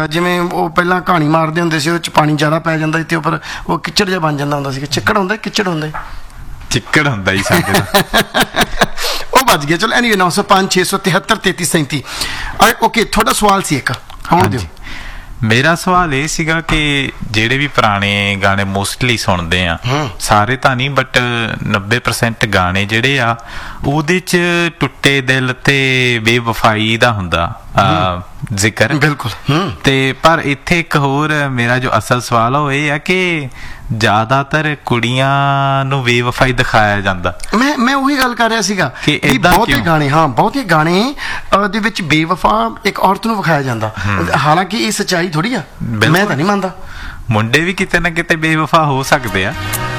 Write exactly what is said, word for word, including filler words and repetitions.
ਜਿਵੇਂ ਉਹ ਪਹਿਲਾਂ ਕਹਾਣੀ ਮਾਰਦੇ ਹੁੰਦੇ ਸੀ, ਉਹਦੇ 'ਚ ਪਾਣੀ ਜ਼ਿਆਦਾ ਪੈ ਜਾਂਦਾ ਸੀ ਤੇ ਉੱਪਰ ਉਹ ਕਿੱਚੜ ਜਿਹਾ ਬਣ ਜਾਂਦਾ ਹੁੰਦਾ ਸੀ। ਚਿੱਕੜ ਹੁੰਦਾ ਕਿੱਚੜ ਹੁੰਦਾ ਚਿੱਕੜ ਹੁੰਦਾ ਜੀ ਸਾਡੇ ਦਾ ਉਹ ਬਚ ਗਿਆ। ਚਲੋ ਐਨੀਵੇ ਨੌ ਸੌ ਪੰਜ ਛੇ ਸੌ ਤਿਹੱਤਰ ਤੇਤੀ ਸੈਂਤੀ। ਓਕੇ, ਤੁਹਾਡਾ ਸਵਾਲ ਸੀ ਇੱਕ, ਆਉਣ ਦਿਓ। ਮੇਰਾ ਸਵਾਲ ਇਹ ਸੀਗਾ ਕਿ ਜਿਹੜੇ ਵੀ ਪੁਰਾਣੇ ਗਾਣੇ ਮੋਸਟਲੀ ਸੁਣਦੇ ਆ, ਸਾਰੇ ਤਾਂ ਨਹੀਂ ਬਟ ਨੱਬੇ ਪਰਸੈਂਟ ਗਾਣੇ ਜਿਹੜੇ ਆ ਉਹਦੇ 'ਚ ਟੁੱਟੇ ਦਿਲ ਤੇ ਬੇਵਫਾਈ ਦਾ ਹੁੰਦਾ ਜ਼ਿਕਰ। ਬਿਲਕੁਲ। ਤੇ ਪਰ ਇੱਥੇ ਇੱਕ ਹੋਰ ਮੇਰਾ ਜੋ ਅਸਲ ਸਵਾਲ ਆ ਉਹ ਇਹ ਆ ਕਿ ਜ਼ਿਆਦਾਤਰ ਕੁੜੀਆਂ ਨੂੰ ਬੇਵਫਾਈ ਦਿਖਾਇਆ ਜਾਂਦਾ। ਮੈਂ ਮੈਂ ਉਹੀ ਗੱਲ ਕਰ ਰਿਹਾ ਸੀਗਾ ਕਿ ਬਹੁਤੇ ਗਾਣੇ, ਹਾਂ ਬਹੁਤੇ ਗਾਣੇ ਦੇ ਵਿੱਚ ਬੇਵਫਾ ਇੱਕ ਔਰਤ ਨੂੰ ਵਿਖਾਇਆ ਜਾਂਦਾ, ਹਾਲਾਂਕਿ ਇਹ ਸੱਚਾਈ ਥੋੜੀ ਆ, ਮੈਂ ਤਾਂ ਨਹੀਂ ਮੰਨਦਾ। ਮੁੰਡੇ ਵੀ ਕਿਤੇ ਨਾ ਕਿਤੇ ਬੇਵਫਾ ਹੋ ਸਕਦੇ ਆ।